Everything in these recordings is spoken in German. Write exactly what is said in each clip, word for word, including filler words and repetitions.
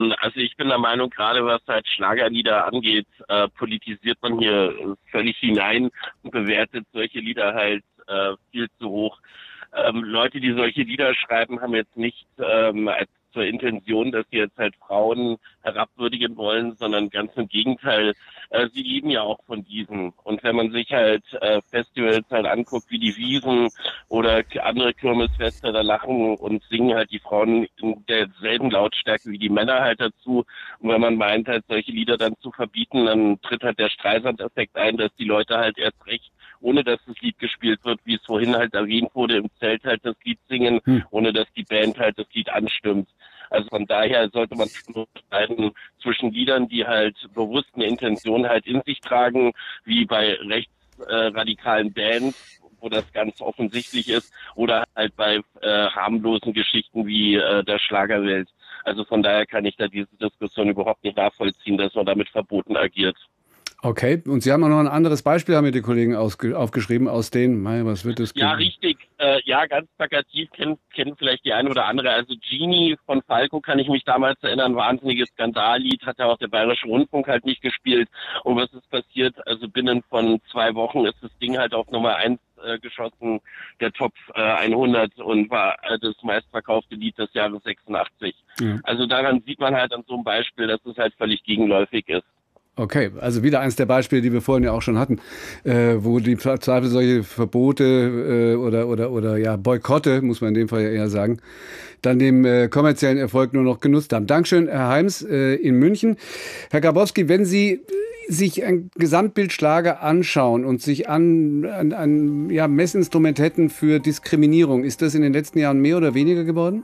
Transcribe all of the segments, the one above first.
Also ich bin der Meinung, gerade was halt Schlagerlieder angeht, äh, politisiert man hier völlig hinein und bewertet solche Lieder halt äh, viel zu hoch. Ähm, Leute, die solche Lieder schreiben, haben jetzt nicht ähm, als zur Intention, dass sie jetzt halt Frauen herabwürdigen wollen, sondern ganz im Gegenteil. Äh, sie leben ja auch von diesen. Und wenn man sich halt äh, Festivals halt anguckt, wie die Wiesn oder andere Kirmesfeste, da lachen und singen halt die Frauen in derselben Lautstärke wie die Männer halt dazu. Und wenn man meint, halt solche Lieder dann zu verbieten, dann tritt halt der Streisand-Effekt ein, dass die Leute halt erst recht, ohne dass das Lied gespielt wird, wie es vorhin halt erwähnt wurde, im Zelt halt das Lied singen, Hm. ohne dass die Band halt das Lied anstimmt. Also von daher sollte man unterscheiden zwischen Liedern, die halt bewusst eine Intention halt in sich tragen, wie bei rechtsradikalen äh, Bands, wo das ganz offensichtlich ist, oder halt bei äh, harmlosen Geschichten wie äh, der Schlagerwelt. Also von daher kann ich da diese Diskussion überhaupt nicht nachvollziehen, dass man damit verboten agiert. Okay, und Sie haben auch noch ein anderes Beispiel, haben mir die Kollegen ausge- aufgeschrieben, aus denen, mei, was wird das? Ja, ge- richtig. Äh, ja, ganz plakativ kennen, kennen vielleicht die eine oder andere. Also Genie von Falco kann ich mich damals erinnern, wahnsinniges Skandallied, hat ja auch der Bayerische Rundfunk halt nicht gespielt. Und was ist passiert? Also binnen von zwei Wochen ist das Ding halt auf Nummer eins äh, geschossen, der Top äh, hundert und war äh, das meistverkaufte Lied des Jahres sechsundachtzig. Ja. Also daran sieht man halt an so einem Beispiel, dass es halt völlig gegenläufig ist. Okay, also wieder eins der Beispiele, die wir vorhin ja auch schon hatten, äh, wo die Zweifel solche Verbote äh, oder, oder, oder ja, Boykotte, muss man in dem Fall ja eher sagen, dann dem äh, kommerziellen Erfolg nur noch genutzt haben. Dankeschön, Herr Heims äh, in München. Herr Grabowski, wenn Sie sich ein Gesamtbild Schlager anschauen und sich an, an, an ja, Messinstrument hätten für Diskriminierung, ist das in den letzten Jahren mehr oder weniger geworden?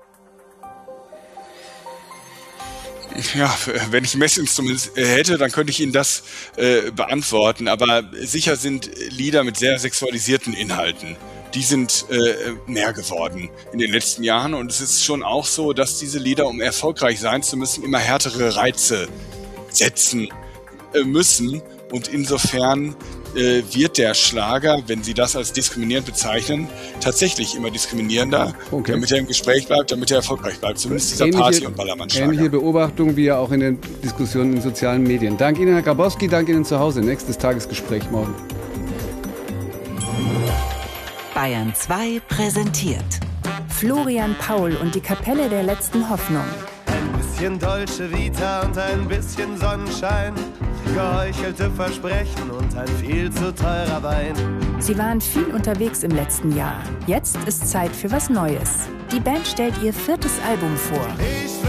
Ja, wenn ich ein Messinstrument hätte, dann könnte ich Ihnen das äh, beantworten. Aber sicher sind Lieder mit sehr sexualisierten Inhalten. Die sind äh, mehr geworden in den letzten Jahren. Und es ist schon auch so, dass diese Lieder, um erfolgreich sein zu müssen, immer härtere Reize setzen äh, müssen. Und insofern äh, wird der Schlager, wenn Sie das als diskriminierend bezeichnen, tatsächlich immer diskriminierender, Okay. damit er im Gespräch bleibt, damit er erfolgreich bleibt. Zumindest dieser Ähnliche- Party- und Ballermann-Schlager. Ähnliche Beobachtung wie ja auch in den Diskussionen in sozialen Medien. Dank Ihnen, Herr Grabowski, dank Ihnen zu Hause. Nächstes Tagesgespräch morgen. Bayern zwei präsentiert. Florian Paul und die Kapelle der letzten Hoffnung. Ein bisschen Dolce Vita und ein bisschen Sonnenschein, geheuchelte Versprechen und ein viel zu teurer Wein. Sie waren viel unterwegs im letzten Jahr. Jetzt ist Zeit für was Neues. Die Band stellt ihr viertes Album vor. Ich